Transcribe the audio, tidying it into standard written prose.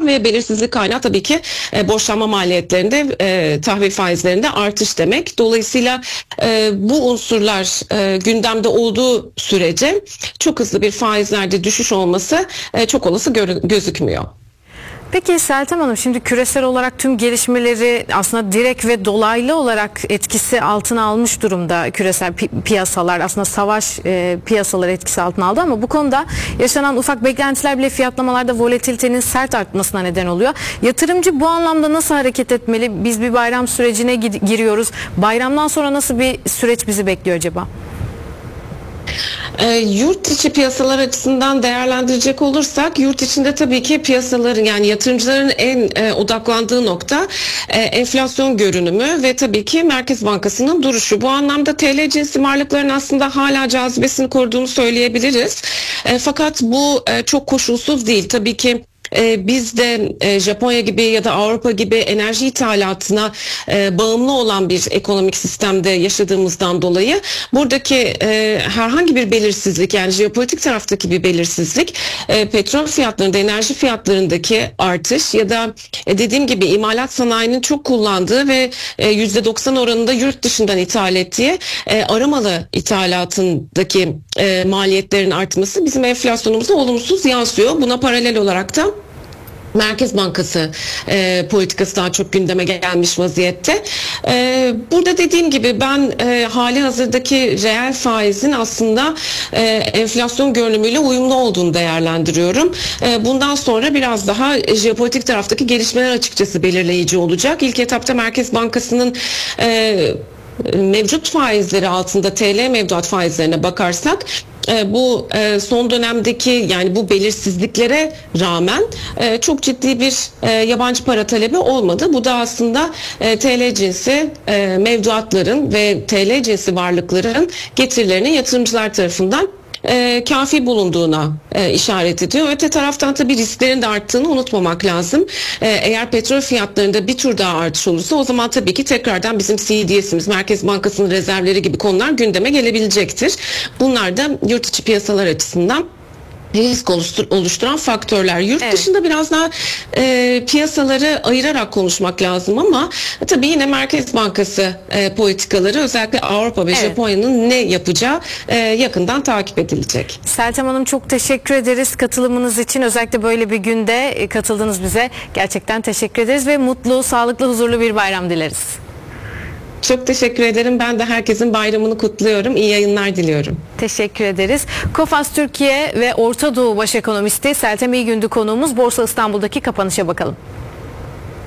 ve belirsizlik kaynağı tabii ki borçlanma maliyetlerinde, tahvil faizlerinde artış demek. Dolayısıyla bu unsurlar gündemde olduğu sürece çok hızlı bir faizlerde düşüş olması çok olası gözükmüyor. Peki Seltem Hanım, şimdi küresel olarak tüm gelişmeleri aslında direkt ve dolaylı olarak etkisi altına almış durumda küresel piyasalar. Aslında savaş piyasaları etkisi altına aldı ama bu konuda yaşanan ufak beklentiler bile fiyatlamalarda volatilitenin sert artmasına neden oluyor. Yatırımcı bu anlamda nasıl hareket etmeli? Biz bir bayram sürecine giriyoruz. Bayramdan sonra nasıl bir süreç bizi bekliyor acaba? Yurt içi piyasalar açısından değerlendirecek olursak, yurt içinde tabii ki piyasaların, yani yatırımcıların en odaklandığı nokta enflasyon görünümü ve tabii ki Merkez Bankası'nın duruşu. Bu anlamda TL cinsi varlıkların aslında hala cazibesini koruduğunu söyleyebiliriz. Fakat bu çok koşulsuz değil. Tabii ki biz de Japonya gibi ya da Avrupa gibi enerji ithalatına bağımlı olan bir ekonomik sistemde yaşadığımızdan dolayı buradaki herhangi bir belirsizlik, yani jeopolitik taraftaki bir belirsizlik, petrol fiyatlarında, enerji fiyatlarındaki artış ya da dediğim gibi imalat sanayinin çok kullandığı ve %90 oranında yurt dışından ithal ettiği aramalı ithalatındaki maliyetlerin artması bizim enflasyonumuza olumsuz yansıyor. Buna paralel olarak da Merkez Bankası politikası daha çok gündeme gelmiş vaziyette. Burada dediğim gibi ben hali hazırdaki reel faizin aslında enflasyon görünümüyle uyumlu olduğunu değerlendiriyorum. Bundan sonra biraz daha jeopolitik taraftaki gelişmeler açıkçası belirleyici olacak. İlk etapta Merkez Bankası'nın mevcut faizleri altında TL mevduat faizlerine bakarsak bu son dönemdeki, yani bu belirsizliklere rağmen çok ciddi bir yabancı para talebi olmadı. Bu da aslında TL cinsi mevduatların ve TL cinsi varlıkların getirilerinin yatırımcılar tarafından kafi bulunduğuna işaret ediyor. Öte taraftan tabii risklerin de arttığını unutmamak lazım. Eğer petrol fiyatlarında bir tur daha artış olursa, o zaman tabii ki tekrardan bizim CDS'imiz, Merkez Bankası'nın rezervleri gibi konular gündeme gelebilecektir. Bunlar da yurt içi piyasalar açısından risk oluşturan faktörler. Yurt dışında biraz daha piyasaları ayırarak konuşmak lazım ama tabii yine Merkez Bankası politikaları, özellikle Avrupa ve Japonya'nın ne yapacağı yakından takip edilecek. Seltem Hanım, çok teşekkür ederiz katılımınız için. Özellikle böyle bir günde katıldınız bize. Gerçekten teşekkür ederiz ve mutlu, sağlıklı, huzurlu bir bayram dileriz. Çok teşekkür ederim. Ben de herkesin bayramını kutluyorum. İyi yayınlar diliyorum. Teşekkür ederiz. Kofas Türkiye ve Orta Doğu Baş Ekonomisti Seltem İyigündü konuğumuz. Borsa İstanbul'daki kapanışa bakalım.